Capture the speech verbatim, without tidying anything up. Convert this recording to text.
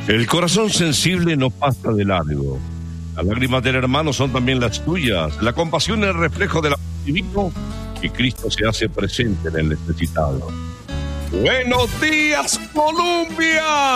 El corazón sensible no pasa de largo. Las lágrimas del hermano son también las tuyas. La compasión es el reflejo del amor divino y Cristo se hace presente en el necesitado. ¡Buenos días, Colombia!